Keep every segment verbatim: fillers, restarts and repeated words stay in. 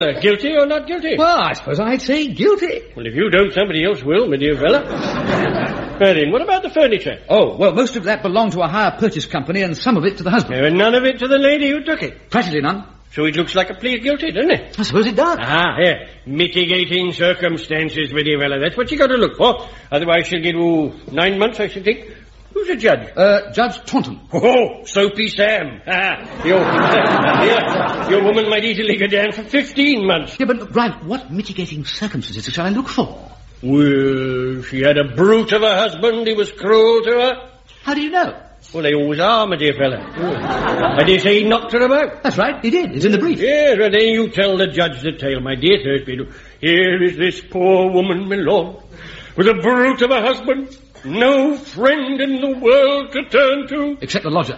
Uh, guilty or not guilty? Well, I suppose I'd say guilty. Well, if you don't, somebody else will, my dear fella. Well, then, what about the furniture? Oh, well, most of that belonged to a hire purchase company and some of it to the husband. Uh, and none of it to the lady who took it? Practically none. So it looks like a plea guilty, doesn't it? I suppose it does. Ah, yeah. Mitigating circumstances, my dear fella. That's what you got to look for. Otherwise she'll get, oh, nine months, I should think. Who's the judge? Uh, Judge Taunton. Oh, Soapy Sam. Ah, your, uh, your woman might easily go down for fifteen months. Yeah, but, Grant, what mitigating circumstances shall I look for? Well, she had a brute of a husband. He was cruel to her. How do you know? Well, they always are, my dear fella. I dare say he knocked her about. That's right, he did. It's in the brief. Yes, well, then you tell the judge the tale, my dear Thursby. Here is this poor woman, my lord, with a brute of a husband, no friend in the world to turn to. Except the lodger.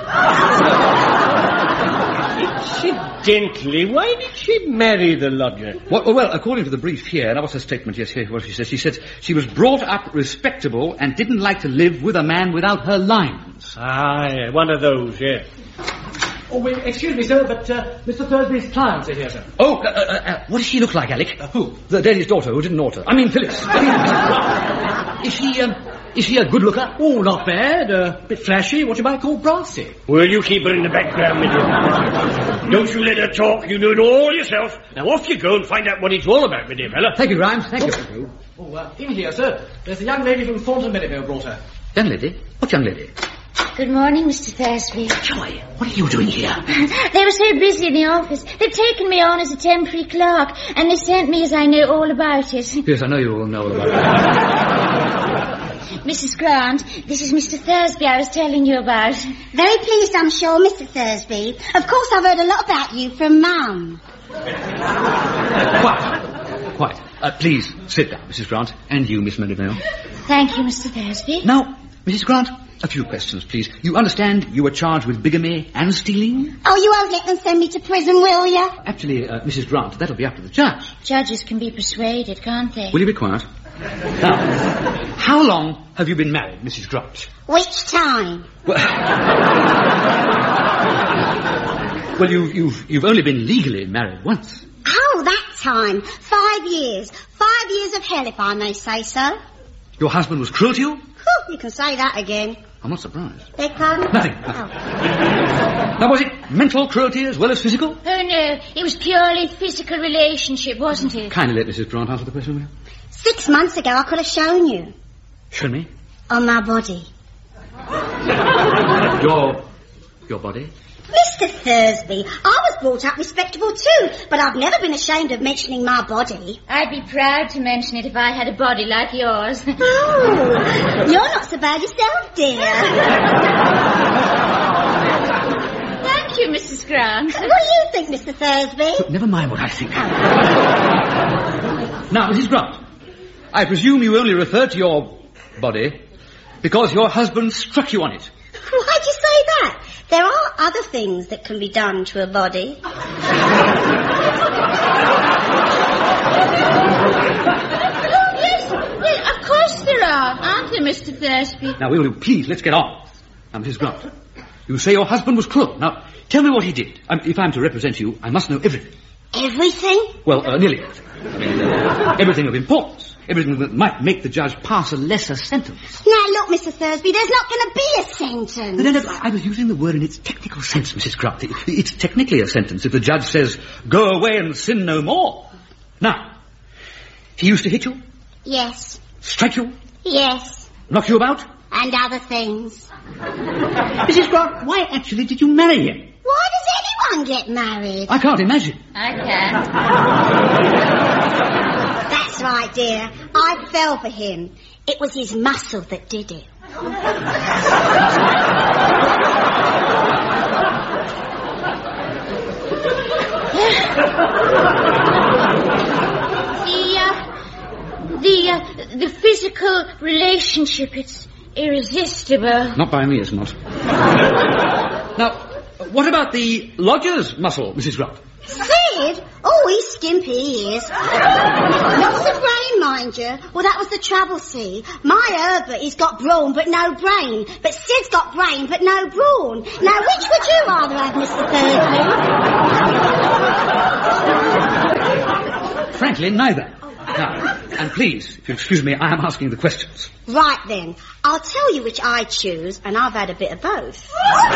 Incidentally, why did she marry the lodger? Well, well, according to the brief here, now what's her statement? Yes, here, what she says. She said she was brought up respectable and didn't like to live with a man without her lines. Ah, yeah, one of those, yeah. Oh, wait, excuse me, sir, but uh, Mister Thursby's clients are here, sir. Oh, uh, uh, uh, what does she look like, Alec? Uh, who? The lady's daughter who didn't ought her. I mean, Phyllis. I mean, is she, um, is she a good looker? Oh, not bad. A uh, bit flashy, what you might call brassy. Well, you keep her in the background, my dear. Don't you let her talk. You do it all yourself. Now off you go and find out what it's all about, my dear fella. Thank you, Grimes. Thank oh. you. Oh, uh, in here, sir. There's a young lady from Thornton Meadowvale brought her. Young lady? What young lady? Good morning, Mister Thursby. Joy, what are you doing here? They were so busy in the office. They've taken me on as a temporary clerk, and they sent me as I know all about it. Yes, I know you all know all about it. Missus Grant, this is Mister Thursby I was telling you about. Very pleased, I'm sure, Mister Thursby. Of course, I've heard a lot about you from Mum. Quite. Quite. Uh, please, sit down, Missus Grant. And you, Miss Meadowvale. Thank you, Mister Thursby. Now, Missus Grant, a few questions, please. You understand you were charged with bigamy and stealing? Oh, you won't let them send me to prison, will you? Actually, uh, Missus Grant, that'll be up to the judge. Judges can be persuaded, can't they? Will you be quiet? Now, how long have you been married, Missus Grant? Which time? Well, well you, you've, you've only been legally married once. Oh, that time. Five years. Five years of hell, if I may say so. Your husband was cruel to you? Oh, you can say that again. I'm not surprised. Beg pardon? Nothing. nothing. Oh. Now, was it mental cruelty as well as physical? Oh, no. It was purely physical relationship, wasn't it? Kindly let Missus Grant answer the question, will you? Six months ago, I could have shown you. Show me. On my body. Your... your body? Mister Thursby, I was brought up respectable too, but I've never been ashamed of mentioning my body. I'd be proud to mention it if I had a body like yours. Oh, you're not so bad yourself, dear. Thank you, Missus Grant. What do you think, Mister Thursby? Look, never mind what I think. Now, Missus Grant, I presume you only referred to your body because your husband struck you on it. Why'd you say that? There are other things that can be done to a body. Oh, yes, yes, of course there are, aren't there, Mister Thursby? Now, will you please, let's get on. Now, Missus Grant, you say your husband was cruel. Now, tell me what he did. Um, if I'm to represent you, I must know everything. Everything? Well, uh, nearly everything. I mean, uh, everything of importance. Everything that might make the judge pass a lesser sentence. Now, look, Mister Thursby, there's not going to be a sentence. No, no, no, I was using the word in its technical sense, Missus Grant. It, it's technically a sentence if the judge says, go away and sin no more. Now, he used to hit you? Yes. Strike you? Yes. Knock you about? And other things. Missus Grant, why actually did you marry him? Why does anyone get married? I can't imagine. I can. That's right, dear. I fell for him. It was his muscle that did it. the, uh, the, uh, the physical relationship, it's irresistible. Not by me, it's not. Now, what about the lodger's muscle, Missus Grant? Sid? Oh, he's skimpy, he is. Lots of brain, mind you. Well, that was the trouble, see. My Herbert, he's got brawn but no brain. But Sid's got brain but no brawn. Now, which would you rather have, Mister Thursby? frankly, neither. Now, and please, if you excuse me, I am asking the questions. Right then, I'll tell you which I choose, and I've had a bit of both.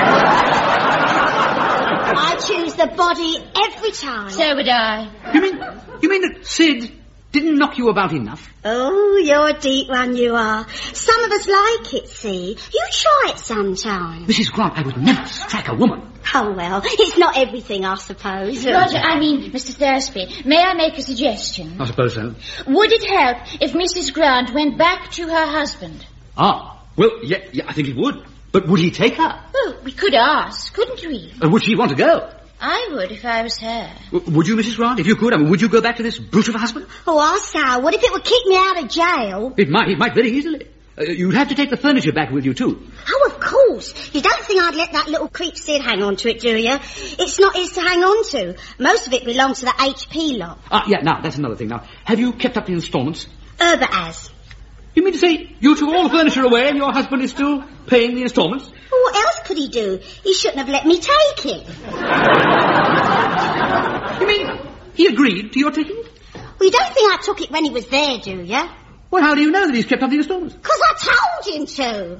I choose the body every time. So would I. You mean, you mean that Sid didn't knock you about enough? Oh, you're a deep one, you are. Some of us like it, see? You try it sometime. Missus Grant, I would never strike a woman. Oh, well, it's not everything, I suppose. Roger, I mean, Mister Thursby, may I make a suggestion? I suppose so. Would it help if Missus Grant went back to her husband? Ah, well, yeah, yeah, I think it would. But would he take her? Well, we could ask, couldn't we? And would she want to go? I would if I was her. W- would you, Missus Grant, if you could? I mean, would you go back to this brute of a husband? Oh, I say, what if it would kick me out of jail? It might, it might very easily. Uh, you'd have to take the furniture back with you, too. Oh, of course. You don't think I'd let that little creep Sid hang on to it, do you? It's not his to hang on to. Most of it belongs to the H P lot. Ah, yeah, now, that's another thing. Now, have you kept up the instalments? Herbert has. You mean to say you took all the furniture away and your husband is still paying the instalments? Well, what else could he do? He shouldn't have let me take it. You mean he agreed to your taking it? Well, you don't think I took it when he was there, do you? Well, how do you know that he's kept up the instalments? Because I told him to.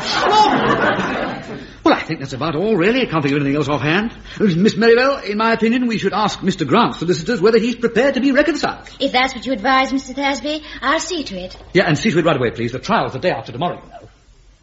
Well, I think that's about all, really. I can't think of anything else offhand. Miss Merrivale, in my opinion, we should ask Mister Grant's solicitors whether he's prepared to be reconciled. If that's what you advise, Mister Thursby, I'll see to it. Yeah, and see to it right away, please. The trial's the day after tomorrow, you know.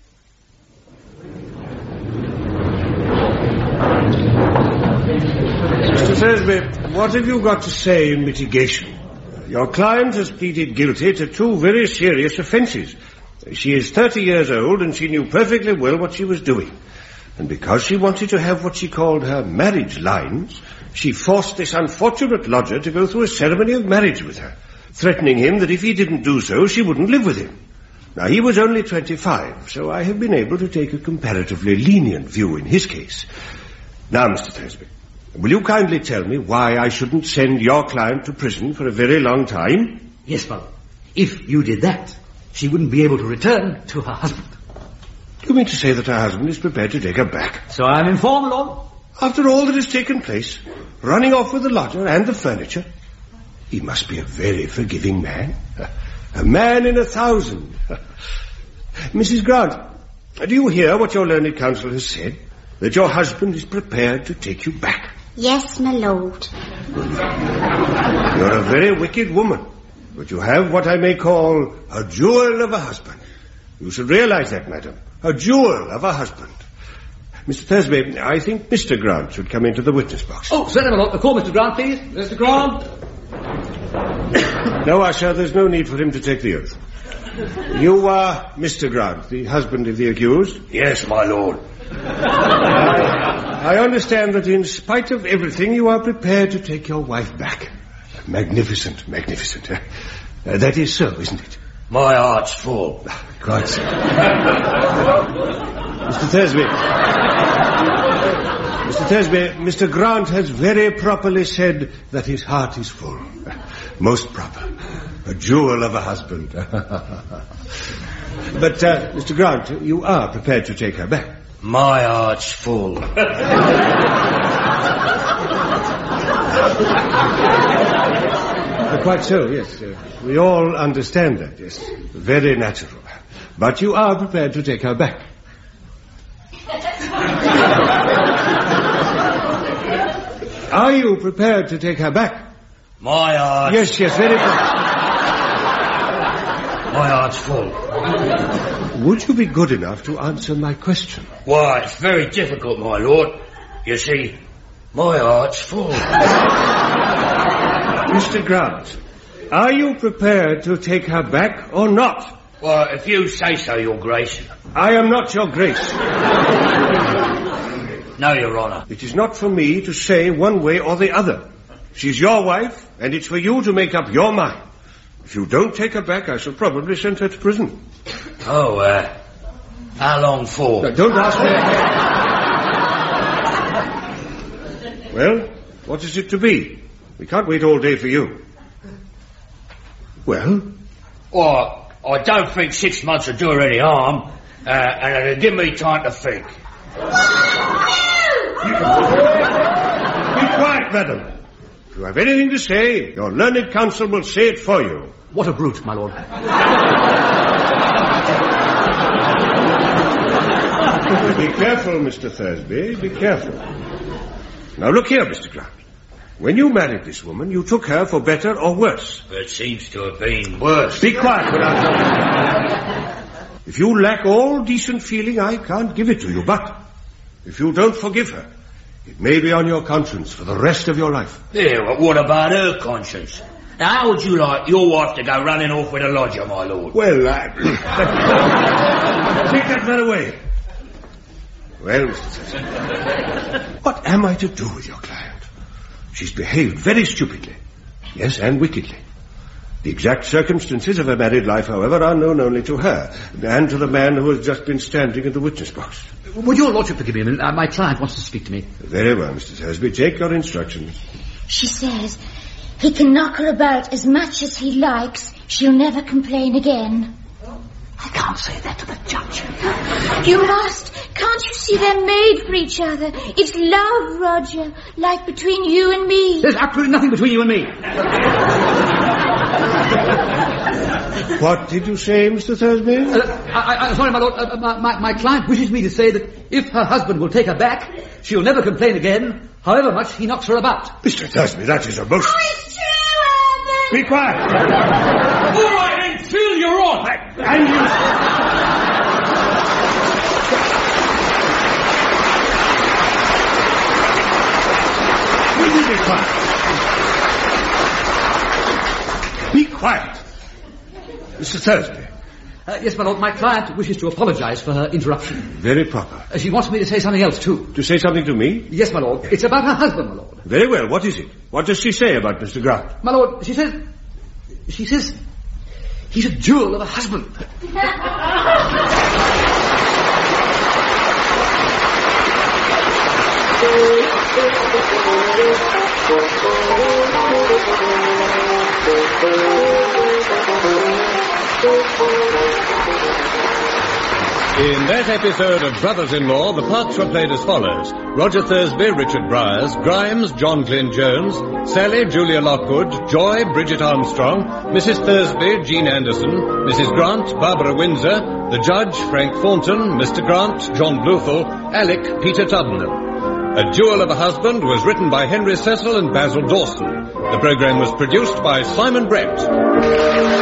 Mister Thursby, what have you got to say in mitigation? Your client has pleaded guilty to two very serious offences. She is thirty years old and she knew perfectly well what she was doing. And because she wanted to have what she called her marriage lines, she forced this unfortunate lodger to go through a ceremony of marriage with her, threatening him that if he didn't do so, she wouldn't live with him. Now, he was only twenty-five, so I have been able to take a comparatively lenient view in his case. Now, Mister Thursby, will you kindly tell me why I shouldn't send your client to prison for a very long time? Yes, Father. If you did that, she wouldn't be able to return to her husband. You mean to say that her husband is prepared to take her back? So I am informed, Lord. After all that has taken place, running off with the lodger and the furniture, he must be a very forgiving man. A man in a thousand. Missus Grant, do you hear what your learned counsel has said? That your husband is prepared to take you back. Yes, my lord. You're a very wicked woman, but you have what I may call a jewel of a husband. You should realize that, madam. A jewel of a husband. Mister Thursby, I think Mister Grant should come into the witness box. Oh, certainly, my lord. Call Mister Grant, please. Mister Grant. No, Usher, there's no need for him to take the oath. You are Mister Grant, the husband of the accused? Yes, my lord. I, I understand that in spite of everything, you are prepared to take your wife back. Magnificent, magnificent. Uh, that is so, isn't it? My heart's full. Quite so. Mister Thursby. Mister Thursby, Mister Grant has very properly said that his heart is full. Most proper. A jewel of a husband. But, uh, Mister Grant, you are prepared to take her back. My heart's full. Uh, quite so, yes. Uh, we all understand that, yes. Very natural. But you are prepared to take her back. Are you prepared to take her back? My heart... Yes, yes, very good. My heart's full. Would you be good enough to answer my question? Why, it's very difficult, my lord. You see, my heart's full. Mister Grant, are you prepared to take her back or not? Well, if you say so, your grace. I am not your grace. No, your honour. It is not for me to say one way or the other. She's your wife, and it's for you to make up your mind. If you don't take her back, I shall probably send her to prison. Oh, uh, how long for? No, don't ask me. Well, what is it to be? We can't wait all day for you. Well? Well, I don't think six months would do her any harm, uh, and it'll give me time to think. Be quiet, madam. you have anything to say, your learned counsel will say it for you. What a brute, my lord. Be careful, Mister Thursby, be careful. Now look here, Mister Grant. When you married this woman, you took her for better or worse. It seems to have been worse. Be quiet without talking. If you lack all decent feeling, I can't give it to you, but if you don't forgive her, it may be on your conscience for the rest of your life. Yeah, but what about her conscience? Now, how would you like your wife to go running off with a lodger, my lord? Well, I... Take that man away. Well, Mister Cecil, what am I to do with your client? She's behaved very stupidly. Yes, and wickedly. The exact circumstances of her married life, however, are known only to her, and to the man who has just been standing in the witness box. Would your lordship forgive me a minute? Uh, my client wants to speak to me. Very well, Mister Thursby. Take your instructions. She says he can knock her about as much as he likes. She'll never complain again. I can't say that to the judge. You must. Can't you see they're made for each other? It's love, Roger, like between you and me. There's absolutely nothing between you and me. What did you say, Mister Thursby? Uh, I, I, sorry, my lord. Uh, my, my, my client wishes me to say that if her husband will take her back, she'll never complain again, however much he knocks her about. Mister Thursby, that is a most... Oh, it's true, Herbert! Be quiet! All right, then, Phil, you're on. And you... Will you be quiet? Be quiet. Mister Thursby. Uh, yes, my lord, my client wishes to apologise for her interruption. Very proper. Uh, she wants me to say something else, too. To say something to me? Yes, my lord. It's about her husband, my lord. Very well. What is it? What does she say about Mister Grant? My lord, she says... She says... He's a jewel of a husband. In that episode of Brothers-in-Law, the parts were played as follows. Roger Thursby, Richard Briers, Grimes, John Glyn Jones, Sally, Julia Lockwood, Joy, Bridget Armstrong, Missus Thursby, Jean Anderson, Missus Grant, Barbara Windsor, the Judge, Frank Thornton, Mister Grant, John Bluthel, Alec, Peter Tubnell. A Jewel of a Husband was written by Henry Cecil and Basil Dawson. The programme was produced by Simon Brent.